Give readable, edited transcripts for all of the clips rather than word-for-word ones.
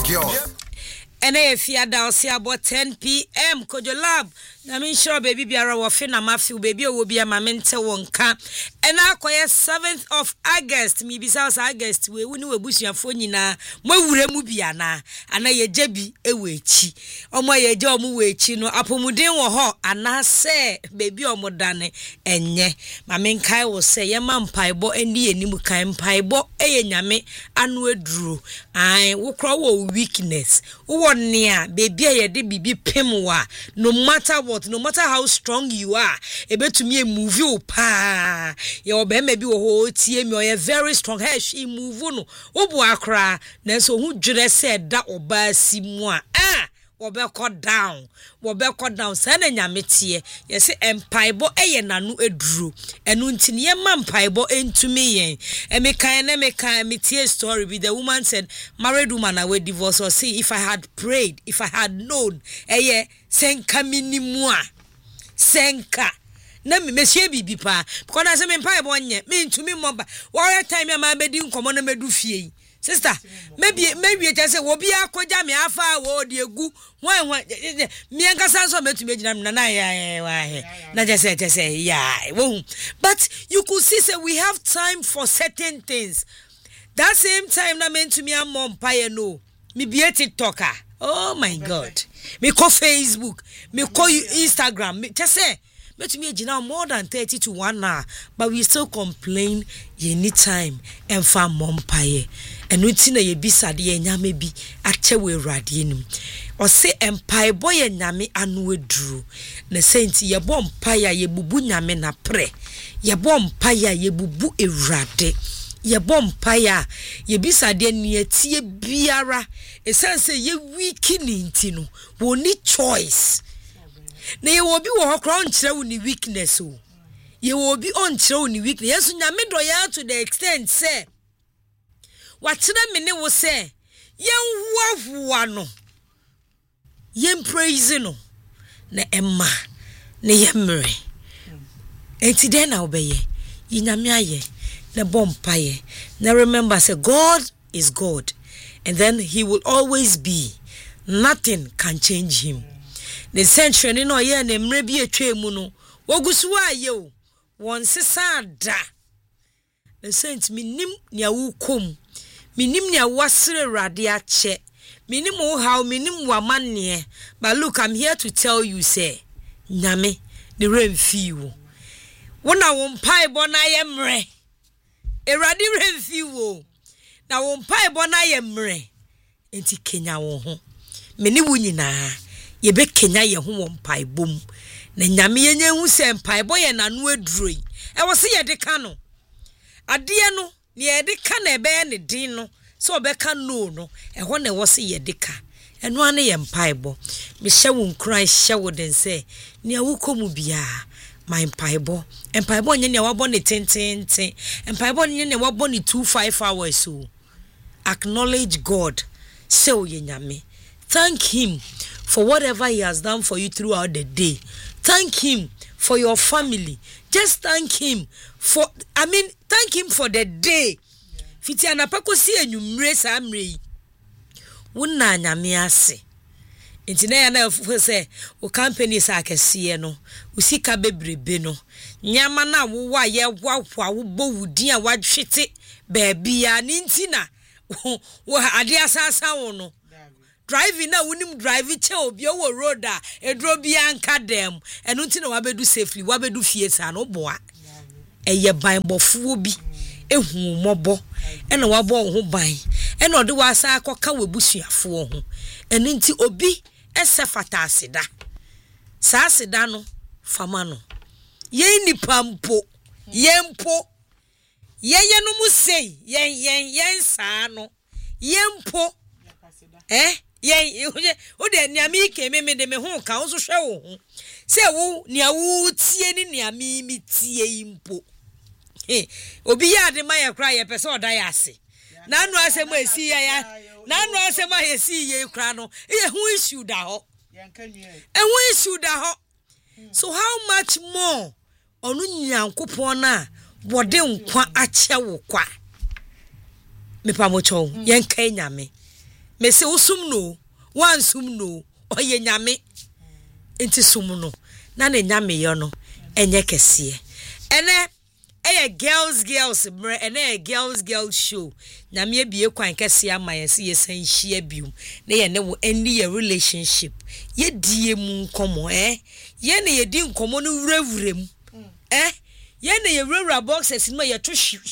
And if you are about 10 p.m. Kojo Lab, na min sure baby biara wo fe na mafi baby wo bia ma mente wonka. And akoye 7th of August, mi bisa us August we woni webusuafo nyina mo wure mu bia na ana ye jebi ewe echi. Omo ye je omo we echi no apomuden wo ho ana se baby omo dane enye. Ma men kai wo se ye ma mpaebo eni enimu kai mpaebo eye nyame anu eduru. Ai wo kro wo weakness. Wo nea baby ye de bibi pemwa no matter what, no matter how strong you are, ebetumi e move you pa. Ye obema bi wo ho tie mi o very strong. Hey, she move no. Obu akra na so hu dwere se da oba simu a. Wobeko down sana nyametie ye se empaibo eye nanu eduru enu ntini ye ma empaibo entumi yen emekan na mekan metie story with the woman said married woman away divorce or see if I had prayed, if I had known eye senka minimu a senka na me mesie bibi pa because na se me empaibo nye me ntumi moba all time ya ma bedi nkomo na medu fie. Sister, maybe it just say wobi akoja me afa wo de egu wan me ankasa so metumi gina na ya na just say yeah. But you could see say we have time for certain things. That same time na meant to me am empire no. Me be a TikToker. Oh my God. Me call Facebook, me call you Instagram. Me just say met me gina more than 30 to 1 hour, but we still complain anytime and fa empire. And we tina ye bisa de nyame bi ache we urade nim o se empire boy nyame anu eduru na senti ye bom paya ye bubu nyame na pre ye bom paya ye bubu urade ye bom paya ye bisa de ne tie biara esense ye weak ni ntino wo ni choice na ye obi wo kro nkyere wo ni weakness o ye obi on kyere wo ni weakness yesu nyame do ya to the extent say watena mene wo se yen huwa no yen praise no na emma na yemre enti den na obeye yinyame aye na bompaye na remember say God is God and then he will always be, nothing can change him. The century no ye na emre bi etwa mu no wogusu aye o won sesa da the saint minim nya wukom minim nya wasre rade ache minim wo how minim wa manne. But look, I'm here to tell you say nyame the rain fiwo wona wo mpaebo na yemre erade rain fiwo na wo mpaebo na yemre enti kenya wo ho meni wo nyina ye be kenya ye ho wo mpaebom na nyame yenye hu se mpaebo ye nanu aduroi e wo se ye de ka no ade no ne ye de ka na ebe ne din no so obeka no eho na wo se ye de ka eno ane ye mpaebo me hye wo nkran hye wo den se ne awukomu bia my mpaebo mpaebo nye ne wabo ne tententen mpaebo nye ne wabo ne 25 hours so acknowledge God, say ye nyame, thank him for whatever he has done for you throughout the day. Thank him for your family. Just thank him for, thank him for the day. Fiti anapako si enyumre sa amre. Wona nyame ase. Enti na ya na say o company sa akese no, usika bebrebe no. Nyama na wo wa ye wahwa wo bo wudin a wadhwete baabi ya ninti na wo ade asasa wo no. Driving na wunim drive che obi o road a edro bia anka dem enu nti na wabedu safely wabedu fie sa no boa eye ban bofuo bi ehu mobo ena wabo ho ban ena ode wasa akoka webusuafo ho enu nti obi esefata aseda sa aseda no fama no ye nipa mpo yempo yeye no musei yen sa no yempo ye o de niami ke me de me ho ka wo so hwe wo ho se wo nia wo tie ni niami mi tie impo obi ya de ma ya kra ye pese oda ya ase na anu ase mo esi ya na anu ase ma ye si ye kra no ye hu issue da ho hu issue da ho. So how much more onu nyankopon na bode nkwa ache wo kwa me pa mo cho yen kan nyame me se usum no wan sum no oye nyame enti sum no na ne nyame yo no enye kese ene girls bre ene girls show nyame ebie kwan kese ama yesi yesan hia biu na ye ne wo any relationship ye die mu nkomo ye ne ye di nkomo no wurawuram ye ne ye wurawura boxes no ye to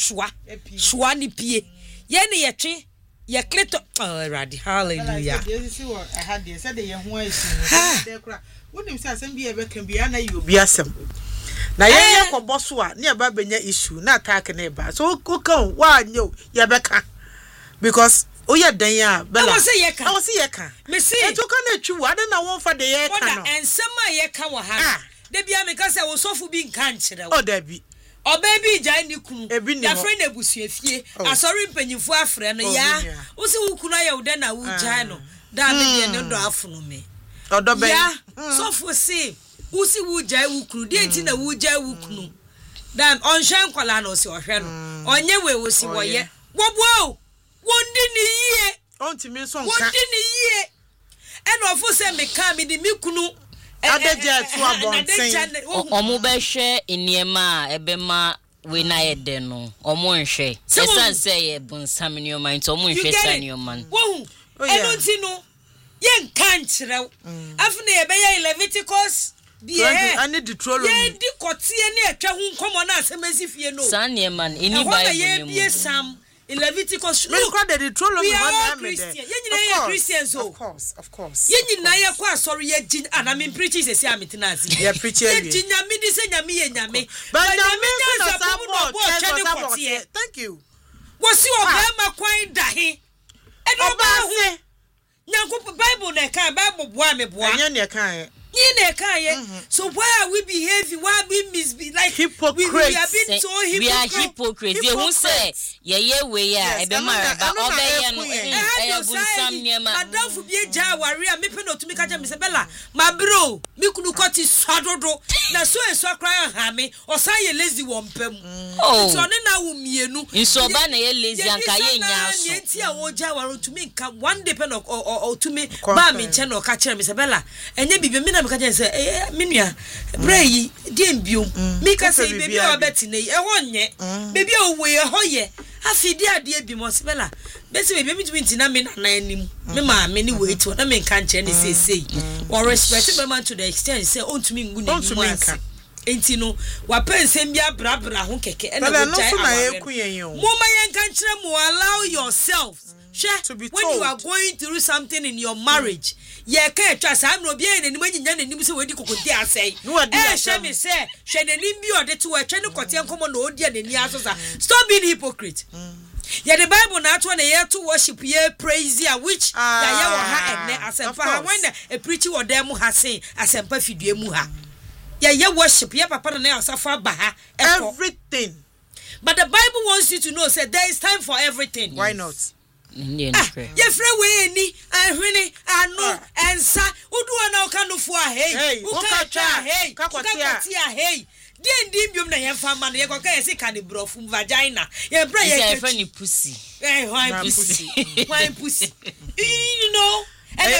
hwa ni pie ye ne ye twe ye kleto radi hallelujah I had they said they ho asu wonim say asem bi e be kan bia na ye obi asem na ye kobo so a ne ba benya issue na attack na ba so ko kan wa nyo ye be ka because oya dan ya bela I was ye ka me see e to kan atwi wa de na won fa de ye ka no ensema ye ka wo ha de bia me ka say wo sofu bi nka nkyere wo da bi obaby jai ni kunu ya friend ebusuafie asori mpanyimfo afre no ya wo se wo kunu aye wo de na wo jai no da me de ne do afono me odo ben ya sofu se wo si wo jai wo kunu de nti na wo jai wo kunu dan onhwen kwala no se ohwe no onye we wo si wo ye wo bo wondi ni yie ontimi so nka wondi ni yie eno ofo se me ka me di mi kunu adeje tu abonten omo be hwe eniema ebema we na yede no omo nhwe esan say ye bunsam ni o man to omo nhwe san o man wo eno nti no ye nka nkyerɛw afne ye be ye Leviticus die ani Deuteronomy ye di kotie ne atwa hu nkomo na asemasi fie no san ye man eni Bible ni mu Leviticus look at the Deuteronomy Christians of course ye nyina ye kwa sorry ye gin ana me preaching se ametina azi ye preach ye gin nyame di se nyame ye nyame but nyame na support thank you wasi obema kwan dahe e do ba hu nyanko Bible na kan Bible boa me boa anya ne kan so why are we behaving? Why we misbehave like hypocrites? We are being so hypocrites. We are hypocrites. You who say ye we ya ebe mara ba obeye no bunsam nyema. Madam fu bie ja ware me pe no tumi ka ja me se bella. Ma bro, me kunu koti swadodo. Na so enso akran ha me. Osan ye lazy wo mpam. So ne na wo mienu. Inso ba na ye lazy anka ye nya so. Ye ti a wo ja ware tumi nka one day pe no tumi ba me nche no ka kire me se bella. Enye bibi me ka say menua brei dem biom me ka say baby o betine e ho nye baby o we e ho ye afidi ade bi mo sebela be say baby mi ntina me na anim me ma me ni wait na me nka nche ne say or respect be man to the extent say ontumi ngu na ni aka enti no wa pensem bia brabra ho keke e na wo jai awa mo ma ye nka nchire mo allow yourselves when you are going through something in your marriage ye ka etwa sa am no bia ne nim anyinya ne nim se wedi kokonti asai she me se hwe ne nim bi ode to atwa ne kote nkomo na odi ne ni asosa stop being hypocrite yeah the Bible na to na ye to worship ye praise ya which ya ye wo ha enne asempa ha when a preach wo dem ha sen asempa fidue mu ha ye worship ye papa na asafa ba ha everything but the Bible wants you to know say there is time for everything. Why not? Ye frɛ we ni ahwene anu ensa udu na oka no fu a hey uka twa hey kakoti a hey di biom na ye fa ma no ye kwa ka ye sika ne brofu vagina ye bra ye friend ni pussy why pussy you know and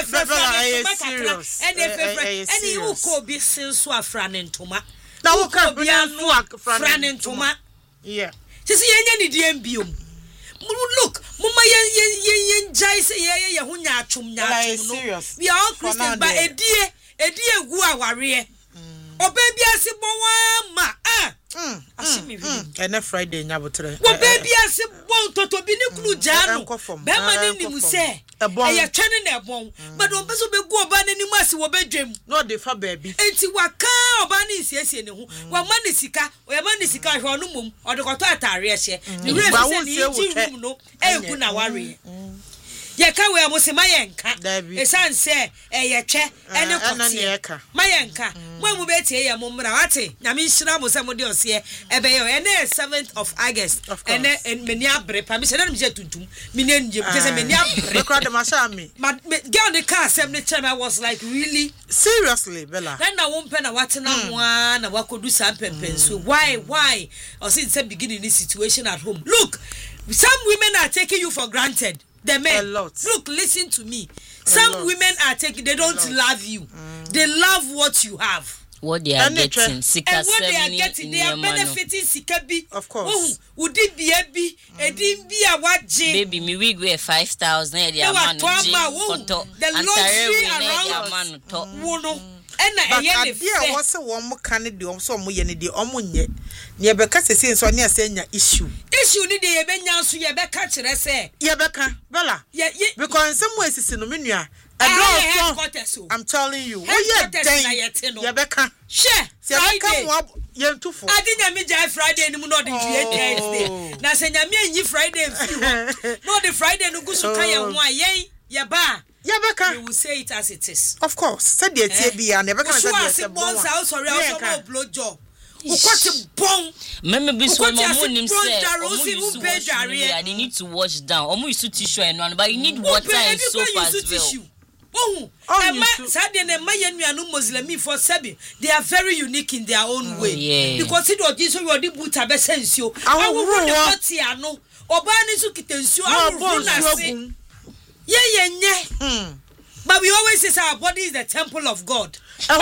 and you ko bi senso afra ne ntoma na wo ka bi anso afra ne ntoma yeah sisi ye nya ni di biom look mama ye jai say ye ho nya atwom no we are all Christians but edie egu aware oba bia se bon ma ashimi ene Friday nya botre oba bia se bon toto bi ne kunu ja no be ma ne nim se ye twene na ebon but oba so be gu oba ne nim ase wo bedwam no dey fa baby enti waka oba ne siesie ne ho wa ma ne sika o ya ma ne sika hwe onu mum o de koto atare hye ne re se ne ji room no egu na ware ye ka we amose mayenka esan se ye twe ene kote mayenka mo mu betie ye mo mra wate nyame nhira mo se mo de ose ebe ye ene 7th of August ene meni abre pa me se na me tuntum me ne nje je se meni abre me crowd ma sha me girl the car sem ne chem I was like really seriously Bella na wo mpe na wate na ho na wakodu san pempen so why or since the beginning this situation at home look some women are taking you for granted the men. A lot. Look, listen to me. Some women are taking, they don't love you. They love what you have. What they are getting, and what they are getting, they are benefiting sikabi. Of course. Would it be a be a what baby, me we go 5,000. The luxury around. And I idea was a woman can do so more than the omunye. Near Becca says, so near saying issue. Issue need a benya so ye becca, I say. Yabeka, Bella. Because in some ways it's in Ominia. I'm telling you. Oh, yeah, Yabeka. Share. Friday. I didn't mean Friday and not the Thursday. Now, send me Friday. No, the Friday no go so kaya why, yay, yaba. Yabeka. You will say it as it is. Of course. Said the TB and never can say house or else blow job. What bong. Remember this one, I need to wash down. Almost used to tissue and one, but you need water and soap as well. Muslim for Sebi. They are very unique in their own way. Yeah. Because it was this way the boot have sense you. I will run the Tiano. Obani Sukitensio. I will run. Yeah. But we always say our body is the temple of God.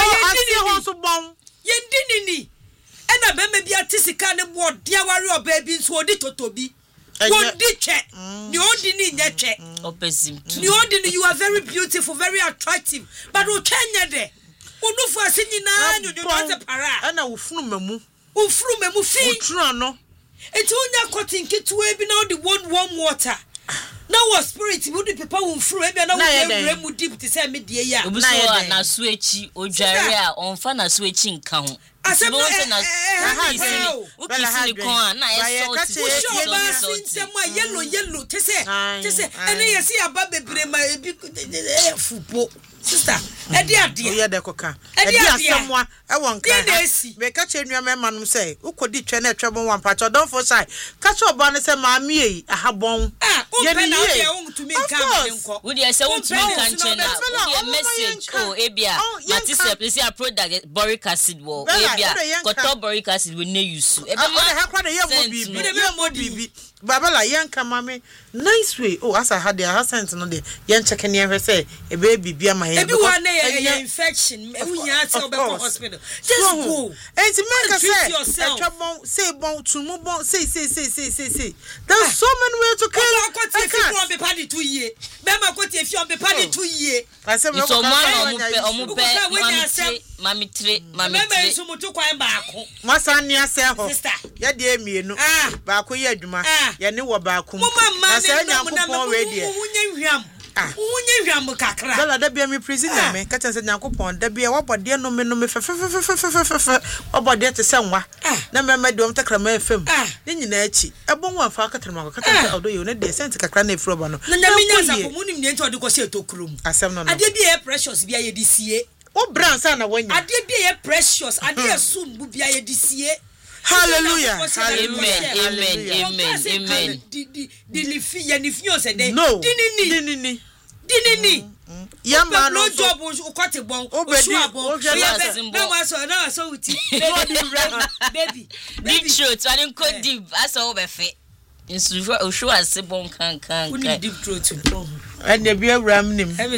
Yendini. And I remember be a tisicane word, dear warrior baby, so did Totobi. What did check? You ordinary check. You ordinary, you are very beautiful, very attractive. But who can you there? Who know for a singing now? You want a para. And I will flew memu. Who flew memu fee? Trano. It's only a cotton kit to be now the warm water. Now what spirit would the people who flew and now would deep to send me the year. Na switchy or Jaria on fana switching count. I said, yellow, to say, and I see a baby football. Sister, dear, the coca. Someone, I won't make catch your man say, who could eat a trouble one part or don't for sight. Catch your bonnet and mammy, I have bone. To me, would you say, won't a message? Oh, Abia, Matissa, please see a product, boric acid wall. Got boric acid with no use. Babala yanka mame nice way. Oh, as I had the accent no dey yan check near say a baby be my head. Everyone infection we ya tell be hospital. Just go. And to make say trouble say bon to move bon say. There's so many ways to kill. If you want be party 2 years. Bema ko if you be party 2 years. I say we so Mami tre. Remember so mutu kwan baako. Masania say ho. Ya de emienu. Baako ye adwuma. Ya ne wo baako. Na say nyankopon we de. Unye hwam kakra. Bela da bia me prisoner me. Ka chen say nyankopon da bia wo bode no me fe. Obode te senwa. Na me de om takra ma fam. Ne nyina achi. Ebon wa fa katrama ka chen say odo ye ne de sent kakra na efro ba no. Na nyaminya sa ko munim ne nti ode ko se etokrum. Asem no no. Ade bia precious bia ye disie. O brand sa na wanya. Ade bia precious, ade asum bu bia ye disie. Hallelujah. Amen. Dinini. Yamba no job ukwate bon. Baby. Deep throat. I didn't call deep. That's all be fit. Ushu ase bon kan. Uni deep throat. And the beer ram nim. And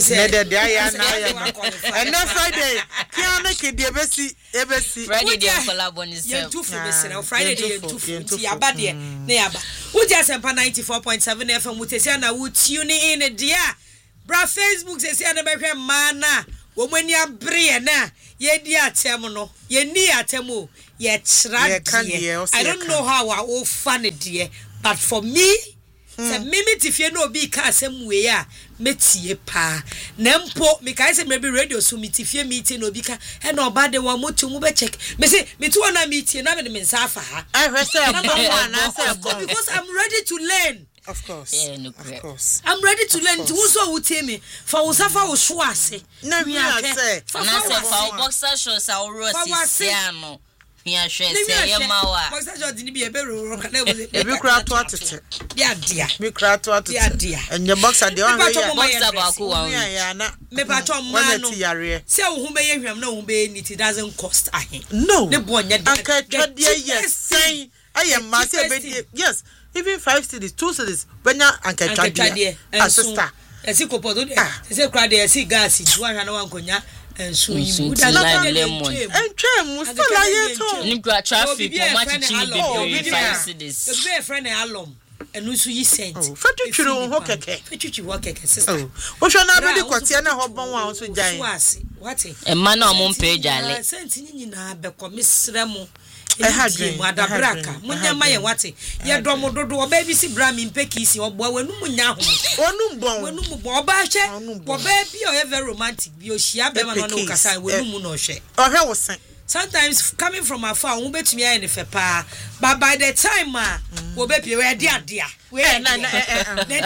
now Friday. Kiana ke de ebesi. Friday dey collab on himself. Friday dey too. Yaba dey. Na yaba. Wo just 94.7 FM mutesi na wo tune in dia. Bra Facebook say na behwe mana. Wo mani abre na. Ye di atem no. Ye ni atem o. Ye kra. I don't know how I will fun it there, but for me se mimi tifie no obi ka asem we ya metie pa na mpo me kai se maybe radio so metifie meeting no obi ka e na oba de wo motu mu be check me say me to na meeting na me nsa afa ha I because I'm ready to learn. Of course. Yeah, no, of course. I'm ready to learn. To also would tell me for usafa wo so ase. Na me say for boxer shorts our rosiano. Mia shwe say yamawa. Boxer shorts ni be ro kan e be kra to atete. Dia. Me kra to atete. Dia. And your boxer dey on here. Boxer ba ko wa. Ya na. Me pa to ma no. Say wo hu be ye hwam na wo be ni it doesn't cost ahen. No. Ne bo nya de. Aka twade yes. I am massive. Yes. even 5 cities 2 cities benya ankatwadeɛ sister esi kopoto de se kra de esi gas du ahwa na wankonya ensu yi uda na lemon entwem stala yeto ni kra traffic o ma chichi ni baby 5 cities the be friend alum enu su yi cent fatutwiri ho keke fatutwi ho keke sister wo hwa na abedi kote na ho bon wa so jan what e ma na o mo mpe jale cent ni nyina be komisre mu mu adabraka munyama ye wate ye domo dodo oba bi si bra mi mpeki si obo wanu munya ho wanu bon oba hwe oba bi o very romantic bi o hia be ma no kasa wanu mu no hwe ohwe wo sen sometimes coming from afar wo betumi aye ne fe pa but by the time wo be pie we dia we that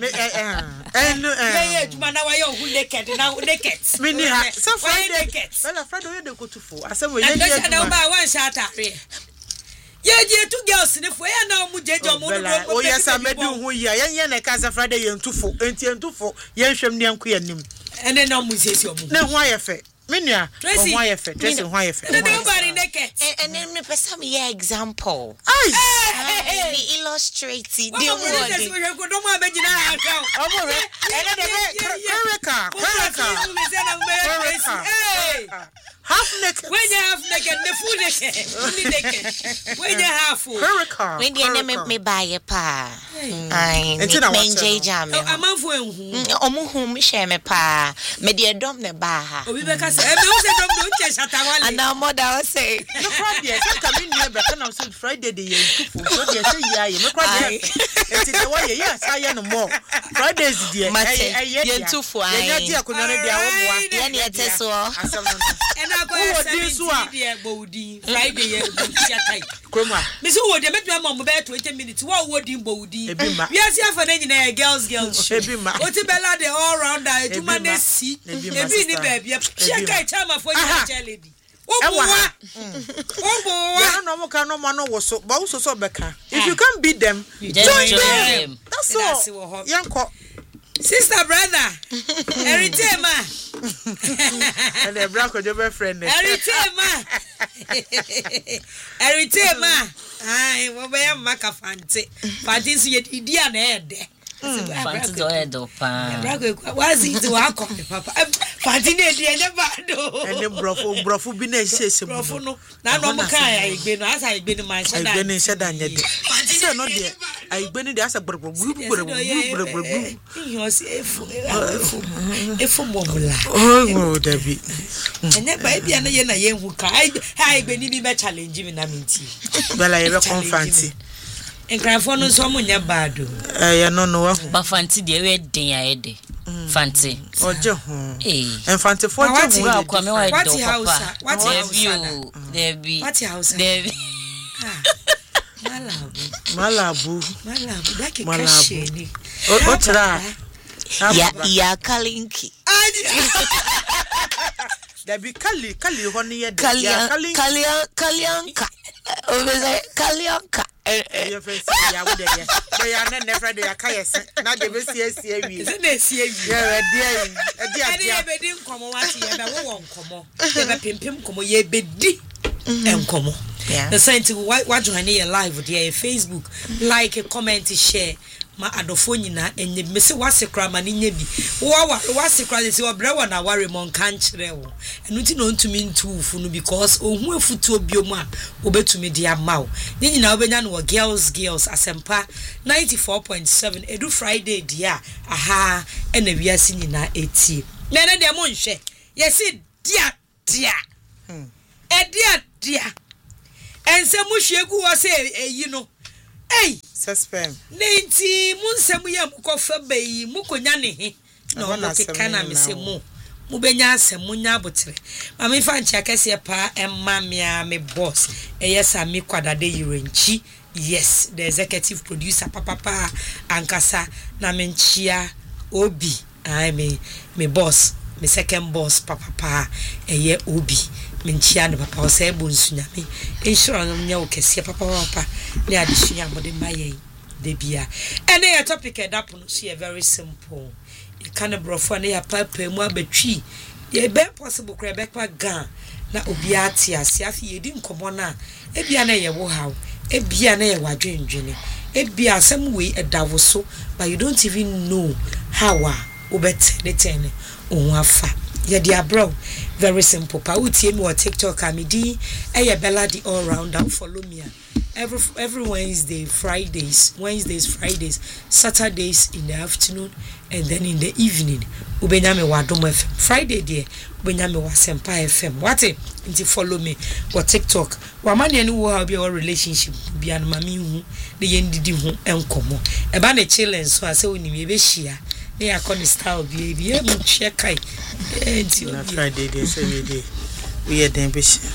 we tuma na wa ye ohu naked mini ha so Friday bella Friday we de kotufo asem we ye dia na ba wan shata ye je two girls ne fo ye na mu jeje mu do o yes amedi hu ya ye na ka Friday ye ntufo entufo ye nhwem ne anko yanim ene na mu sesi omu ne ho ayefe Minya, Tracy, why you fit? Nobody naked. And then me person me example. Ay, me illustrating. The word. Half naked. When you half naked, the full naked. Only naked. When you half full. When you me buy a pa. Ay, me JJ jam. A man for who? Omu whom share me pa. Me dear dom ne baha. And now mother will say. No problem. Come in here, but now so Friday the year too. So they say yeah, no problem. It's the way yes, I no more. Fridays the year too for. Yeah, dear, could not be our one. Yeah, and I go this one. Friday year Kroma. Miss who they make my mom about 20 minutes. What would in Bodi? We are here for any girls. Otibella the all round to manage see. Baby, check a time for you, lady. If you can't beat them, join them. That's all. Yanko. Sister, brother, Eritema. And the black of your friend. Eritema. I will be a macafante. But this yet Indian head. Fancy do head up. Was it to our copy, Papa? Fancy never and the brofu be necessary. No, no, I've been as I've been in my shed. I've been in Sedan yet. Not yet. I've been in the Asa Burbu. Oh, Debbie. And then baby, and a young who I've been in my challenge in a minty. Well, I ever come fancy. And Grafon someone ya badu. I don't know. But fancy the wedding I did. Fancy. Or Joe. And fancy for what's house? What's there be? What's house? There be. Malabu. What's that? Ya kalinki. There be Kali honey. Kalyanka. Kalyanka. Your face, I would have. But I never did a kayas. Not the best yes, yeah, dear, didn't come watch you, and I won't come on. Never pim come ye bedi and come on. The same to what you need live with your Facebook, like a comment, share. Ma adofo nyina enye mese wasekra ma ne nya bi wasekra se obrewa na ware mon kan kire wo enu ti no ntumi ntufu no because ohu afutu obiom a obetumi di amaw ne nyina obenya no girls asempa 94.7 edu Friday dia aha ena wiase nyina etie na ne de mo nhwe yesi dia dia ense mu hwegu wo se eyi no hey suspend nenti munsemu ya mukofa bayi mukonya ne he no mokeka na mesemu mubenya asemu nya abotre mama ifa nchi akese pa emma me boss eyesa mi kwadade yirenchi yes the executive producer papa ankasa na menchia obi me boss me second boss papa eye obi menchia ne papa osebo nsunyame ensure no nya okese papa ne adisunya mode maye de bia ene ya topic edapo no so very simple you can brofo ne ya papa mu abetwi ye be possible kra be kwa gan na obi ati ase afi yedi nkomo na ebia na ye wo haw ebia na ye wadwendwene be a some way a davoso, but you don't even know how obetene onwafa. Yeah, dear bro, very simple. Pa utie me or TikTok amidi, Bella the all rounder. Follow me. Every Wednesday, Fridays, Saturdays in the afternoon, and then in the evening. Ubenyame wa Dom FM. Friday dear, ubenyame wa Sempa FM. What it? Inti follow me or TikTok. Wamani anu will be our relationship. Be an mami hu the yendi hu enkomo. Ebane chillin so I say we ni be share. They are calling style baby. Mu check kai. Na Friday they say we are dem be share.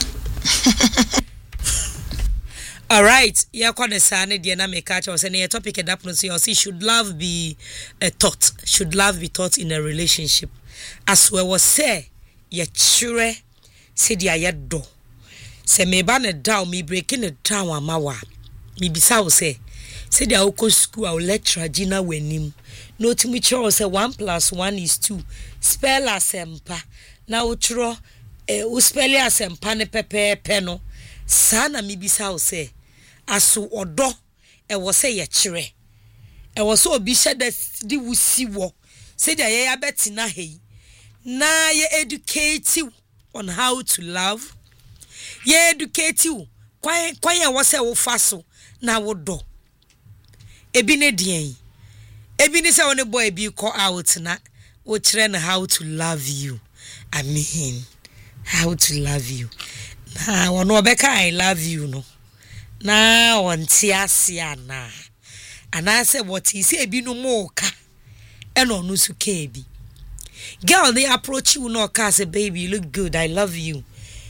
All right, yeah, kwane sane dia na me catch us any topic that no say should love be a thought? Should love be taught in a relationship? As we was say, ye chure say dia ye do. Say me ba na down me breaking it down amawa. Me bisa wo say dia uko school our lecturer Gina wenim. No to me chure say 1 + 1 = 2. Spell asempa. Na utro u spell asempa ne pepe no. Sana me bisa wo say aso odo e wo se ye kire e wo so obi hye di wusi wo se dia ye abetina hei na ye educate you on how to love ye educate you kwan ye wo se wo faso na wo do ebi ne dien ebi ni se wo ne boy bi call out na wo kire na how to love you. I mean how to love you. Na wono obeka I love you no na wonti asia na ana say what he say bi no mo ka eno no su ka bi girl they approach you no ka say baby you look good I love you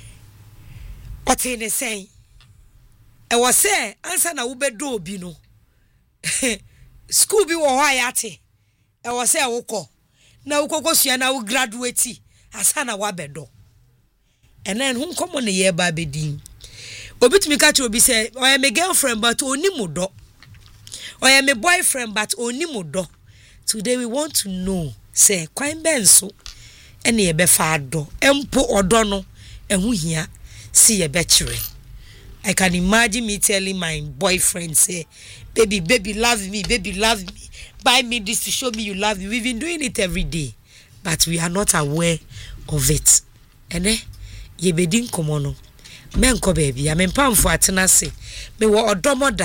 what he say e was say answer na wo bedo obi no school bi wo ho ayate e was say wo ko na wo kokosua na wo graduate asa na wa bedo. And then whom come on the year by bedin. Obit me catch will be say, I am a girlfriend, but only mudo. I am a boyfriend, but only mudo. Today we want to know, say, quite benso, and ye befado, empo or dono, and who here see a battery. I can imagine me telling my boyfriend, say, baby, love me, buy me this to show me you love me. We've been doing it every day, but we are not aware of it. And ye bedin komono menko baby am pamfo atena se me wo odomoda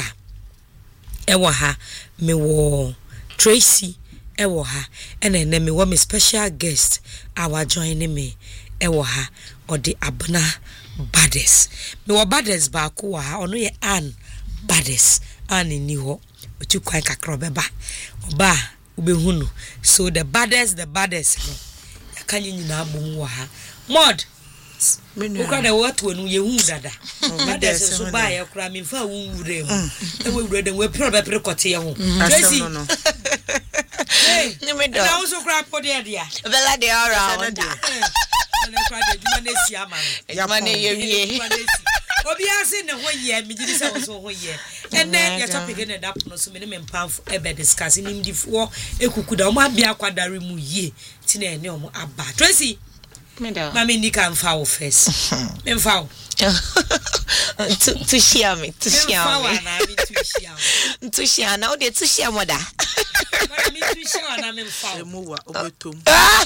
e wo ha me wo Tracy e wo ha ene me wo me special guest our joining me e wo ha odi Abna Bades me wo Bades ba ko wa ha ono ye Ann Bades Ann ni ho otu kwan kakro beba oba ubehunu so the Bades no yakanyi nyina abom wo ha mod ukana watu wenu ye hu dada bada so ba ya kura mi fa wu wure mu e we wure dem we pre kote ye hu Tracy ni me do na wo so kura pode dia bela de around na kura de duma na si ama no ma ne ye wie obi ase ne ho ye mi gidi se wo so ho ye and then your topic in that no so me ne mpamfo e be discuss ni mdifo ekukuda o ma bia kwadare mu ye ti na ene o mo aba Tracy Mami ni can foul first. Men foul. To share me. To share now they to share mother. Mami to share na men foul. Move obetum.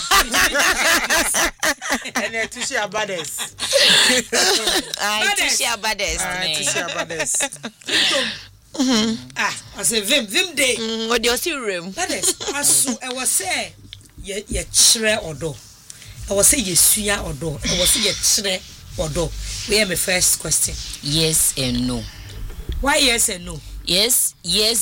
And to share Bades. To share Bades. To share Bades. I say vim day. What do you see room? Bades. Asu e was say ye chire odo. I was say yesuya odo. I was say ye chire odo. We have my first question. Yes and no. Why yes and no? Yes